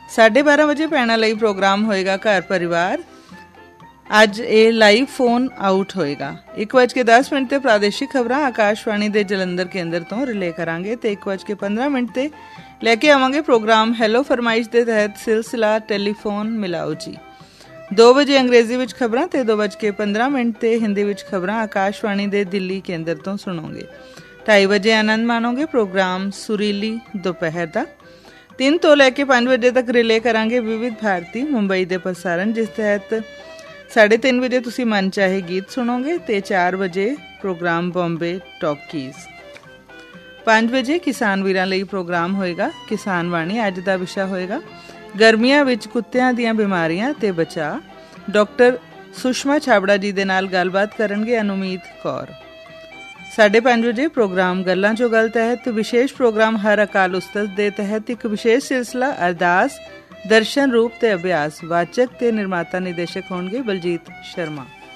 12:30 ਵਜੇ ਭੈਣਾਂ ਲਈ ਪ੍ਰੋਗਰਾਮ ਹੋਏਗਾ ਘਰ ਪਰਿਵਾਰ। ਅੱਜ ਇਹ ਲਾਈਵ ਫੋਨ ਆਊਟ ਹੋਏਗਾ। 1:10 ਤੇ ਪ੍ਰਾਦੇਸ਼ਿਕ ਖਬਰਾਂ ਆਕਾਸ਼ਵਾਣੀ ਦੇ ਜਲੰਧਰ ਕੇਂਦਰ ਤੋਂ ਰਿਲੇ ਕਰਾਂਗੇ ਤੇ 1:15 ਤੇ ਲੈ ਕੇ ਆਵਾਂਗੇ ਪ੍ਰੋਗਰਾਮ ਹੈਲੋ ਫਰਮਾਇਸ਼ ਦੇ ਤਹਿਤ ਸਿਲਸਿਲਾ ਟੈਲੀਫੋਨ ਮਿਲਾਓ ਜੀ। 2 ਵਜੇ ਅੰਗਰੇਜ਼ੀ ਵਿੱਚ ਖਬਰਾਂ ਤੇ 2:15 ਤੇ ਹਿੰਦੀ ਵਿੱਚ ਖਬਰਾਂ ਆਕਾਸ਼ਵਾਣੀ ਦੇ ਦਿੱਲੀ ਕੇਂਦਰ ਤੋਂ ਸੁਣੋਗੇ। 2:30 ਵਜੇ ਆਨੰਦ ਮਾਣੋਗੇ ਪ੍ਰੋਗਰਾਮ ਸੁਰੀਲੀ ਦੁਪਹਿਰ ਦਾ। 3 ਤੋਂ ਲੈ ਕੇ 5 ਵਜੇ ਤੱਕ ਰਿਲੇ ਕਰਾਂਗੇ ਵਿਵਿਧ ਭਾਰਤੀ ਮੁੰਬਈ ਦੇ ਪ੍ਰਸਾਰਣ, ਜਿਸ ਤਹਿਤ 3:30 ਵਜੇ ਤੁਸੀਂ ਮਨ ਚਾਹੇ ਗੀਤ ਸੁਣੋਗੇ ਤੇ 4 ਵਜੇ ਪ੍ਰੋਗਰਾਮ ਬੰਬੇ ਟਾਕੀਜ਼। 5 ਵਜੇ ਕਿਸਾਨ ਵੀਰਾਂ ਲਈ ਪ੍ਰੋਗਰਾਮ ਹੋਏਗਾ ਕਿਸਾਨ ਵਾਣੀ। ਅੱਜ ਦਾ ਵਿਸ਼ਾ ਹੋਏਗਾ ਗਰਮੀਆਂ ਵਿੱਚ ਕੁੱਤਿਆਂ ਦੀਆਂ ਬਿਮਾਰੀਆਂ ਤੇ ਬਚਾਅ। ਡਾਕਟਰ ਸੁਸ਼ਮਾ ਛਾਬੜਾ ਜੀ ਦੇ ਨਾਲ ਗੱਲਬਾਤ ਕਰਨਗੇ ਅਨੁਮੀਤ ਕੌਰ। 5:30 ਵਜੇ ਪ੍ਰੋਗਰਾਮ ਗੱਲਾਂ ਚੋਂ ਗੱਲ ਤਹਿਤ ਵਿਸ਼ੇਸ਼ ਪ੍ਰੋਗਰਾਮ ਹਰ ਅਕਾਲ ਉਸਤਤ ਦੇ ਤਹਿਤ ਇੱਕ ਵਿਸ਼ੇਸ਼ ਸਿਲਸਿਲਾ ਅਰਦਾਸ ਦਰਸ਼ਨ ਰੂਪ ਤੇ ਅਭਿਆਸ। ਵਾਚਕ ਤੇ ਨਿਰਮਾਤਾ ਨਿਦੇਸ਼ਕ ਹੋਣਗੇ ਬਲਜੀਤ ਸ਼ਰਮਾ।